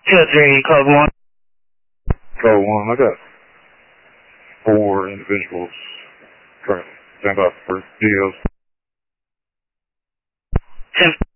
Good day, Code 1. Code 1, I got 4 individuals currently. Stand by for deals. 10.